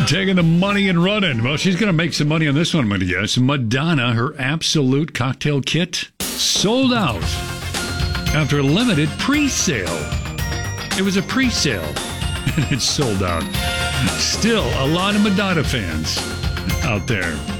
Taking the money and running. Well, she's going to make some money on this one, I'm going to guess. Madonna, her Absolute cocktail kit, sold out after a limited pre-sale. It was a pre-sale, and it's sold out. Still, a lot of Madonna fans out there.